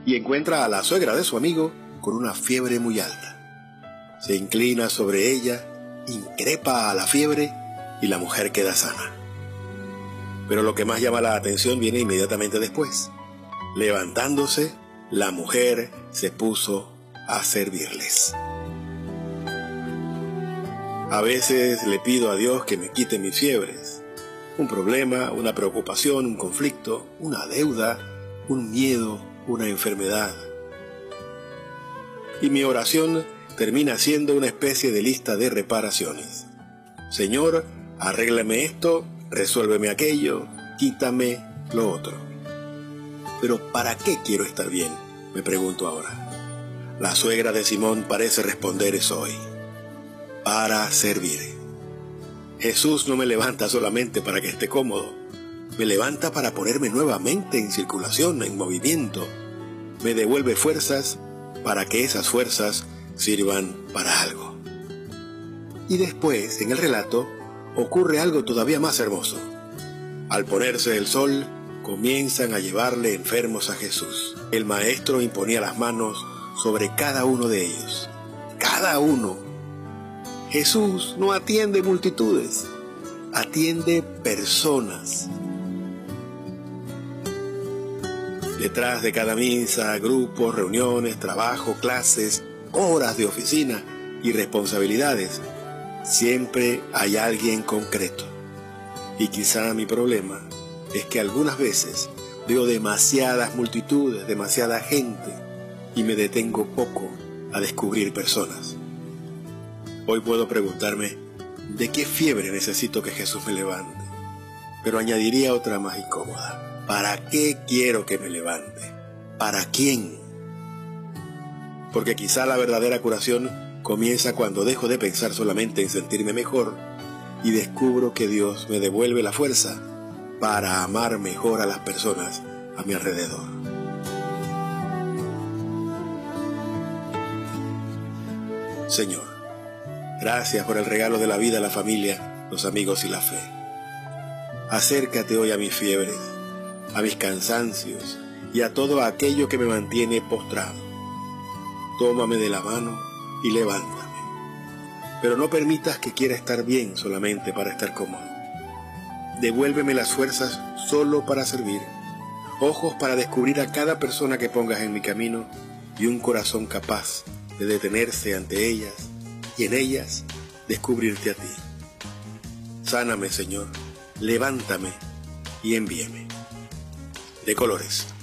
y encuentra a la suegra de su amigo con una fiebre muy alta. Se inclina sobre ella, increpa a la fiebre y la mujer queda sana. Pero lo que más llama la atención viene inmediatamente después. Levantándose, la mujer se puso a servirles. A veces le pido a Dios que me quite mis fiebres. Un problema, una preocupación, un conflicto, una deuda, un miedo, una enfermedad. Y mi oración termina siendo una especie de lista de reparaciones. Señor, arréglame esto, resuélveme aquello, quítame lo otro. Pero ¿para qué quiero estar bien?, me pregunto ahora. La suegra de Simón parece responder eso hoy. Para servir. Jesús no me levanta solamente para que esté cómodo. Me levanta para ponerme nuevamente en circulación, en movimiento. Me devuelve fuerzas para que esas fuerzas sirvan para algo. Y después, en el relato, ocurre algo todavía más hermoso. Al ponerse el sol, comienzan a llevarle enfermos a Jesús. El maestro imponía las manos sobre cada uno de ellos. Cada uno. Jesús no atiende multitudes, atiende personas. Detrás de cada misa, grupos, reuniones, trabajo, clases, horas de oficina y responsabilidades, siempre hay alguien concreto. Y quizá mi problema es que algunas veces veo demasiadas multitudes, demasiada gente, y me detengo poco a descubrir personas. Hoy puedo preguntarme, ¿de qué fiebre necesito que Jesús me levante? Pero añadiría otra más incómoda. ¿Para qué quiero que me levante? ¿Para quién? Porque quizá la verdadera curación comienza cuando dejo de pensar solamente en sentirme mejor y descubro que Dios me devuelve la fuerza para amar mejor a las personas a mi alrededor. Señor, gracias por el regalo de la vida, la familia, los amigos y la fe. Acércate hoy a mis fiebres, a mis cansancios y a todo aquello que me mantiene postrado. Tómame de la mano y levántame. Pero no permitas que quiera estar bien solamente para estar cómodo. Devuélveme las fuerzas solo para servir, ojos para descubrir a cada persona que pongas en mi camino y un corazón capaz de detenerse ante ellas y en ellas descubrirte a ti. Sáname, Señor, levántame y envíame. De colores.